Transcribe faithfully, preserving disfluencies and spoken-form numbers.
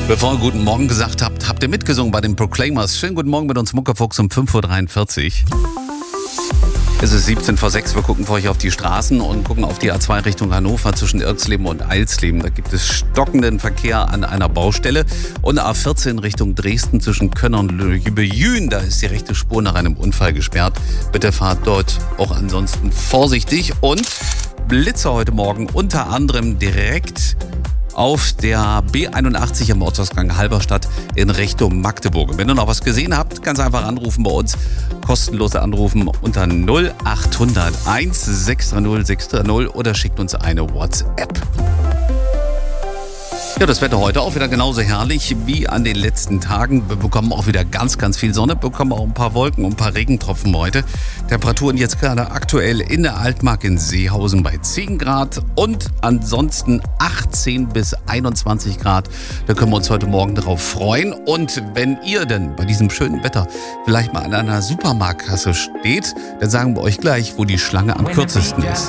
Bevor ihr guten Morgen gesagt habt, habt ihr mitgesungen bei den Proclaimers. Schönen guten Morgen mit uns Muckefuchs um fünf Uhr dreiundvierzig. Es ist siebzehn vor sechs. Wir gucken für euch auf die Straßen und gucken auf die A zwei Richtung Hannover zwischen Irksleben und Eilsleben. Da gibt es stockenden Verkehr an einer Baustelle. Und A vierzehn Richtung Dresden zwischen Könner und Lübejün. Da ist die rechte Spur nach einem Unfall gesperrt. Bitte fahrt dort auch ansonsten vorsichtig. Und Blitze heute Morgen unter anderem direkt auf der B einundachtzig am Ortsausgang Halberstadt in Richtung Magdeburg. Und wenn ihr noch was gesehen habt, ganz einfach anrufen bei uns. Kostenlos anrufen unter null acht null null eins sechs drei null sechs drei null oder schickt uns eine WhatsApp. Ja, das Wetter heute auch wieder genauso herrlich wie an den letzten Tagen. Wir bekommen auch wieder ganz, ganz viel Sonne, bekommen auch ein paar Wolken und ein paar Regentropfen heute. Temperaturen jetzt gerade aktuell in der Altmark in Seehausen bei zehn Grad und ansonsten achtzehn bis einundzwanzig Grad. Da können wir uns heute Morgen darauf freuen. Und wenn ihr denn bei diesem schönen Wetter vielleicht mal an einer Supermarktkasse steht, dann sagen wir euch gleich, wo die Schlange am kürzesten ist.